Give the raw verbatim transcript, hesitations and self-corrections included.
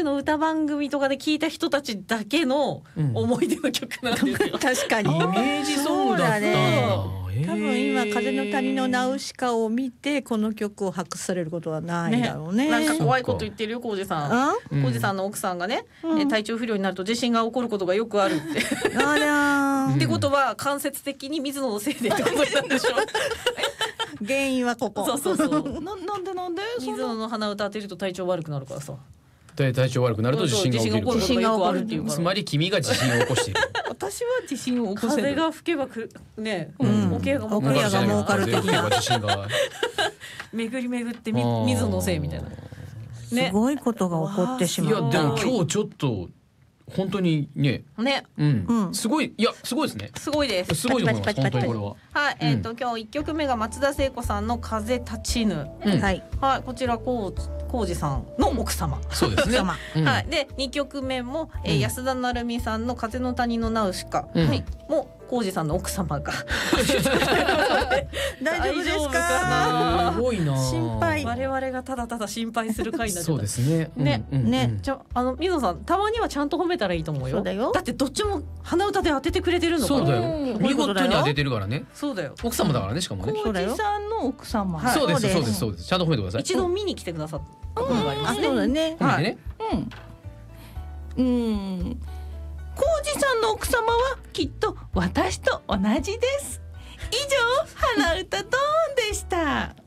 の歌番組とかで聞いた人たちだけの思い出の曲なんですよ、 うん、確かにイメージソングだったんだ。 多分今風の谷のナウシカを見てこの曲を発掘されることはないだろう ね, ねなんか怖いこと言ってるよ浩二さん。浩二さんの奥さんがね、うん、体調不良になると地震が起こることがよくあるってあらってことは間接的に水野のせいでってことなんでしょ原因はここ。 そうそうそうな, なんでなんで水野の鼻歌当てると体調悪くなるからさ。 体調悪くなると地震が起きる。 地震が起こるっていうから。 つまり君が地震を起こしている私は地震を起こせる。風が吹けばくね、 うん、 おけが儲かる。儲かる的な。 巡り巡ってみ水野のせいみたいな。ね、 すごいことが起こってしまう。 いやでも今日ちょっと本当にね。 ね、 うん、すごいいやすごいですね。 すごいです。 すごいと思います本当にこれは。 はい、えっと今日一曲目が松田聖子さんの風立ちぬ。はいはいこちらこう。浩二さんの奥様。 そうですね。 はい。でにきょくめも、えー、安田成美さんの風の谷のナウシカ、うん、はい、も浩二さんの奥様が大丈夫ですか。 すごいな。 心配。 我々がただただ心配する回になっちゃった。 そうですね。 ね、 うんうん、 ね。じゃあの水野さんたまにはちゃんと褒めたらいいと思うよ。 そうだよ。 だってどっちも鼻歌で当ててくれてるのから。 そうだよ。見事に当ててるからね。 そうだよ。 奥様だからねしかもね。 そうだよ。 浩二さんの奥様。 はい、そうですそうですそうです。ちゃんと褒めてください。 一度見に来てくださった。ことがありますね。 そうだね。 はい。 うん。うん。浩二さんの奥様はきっと私と同じです。以上鼻歌ドーンでした。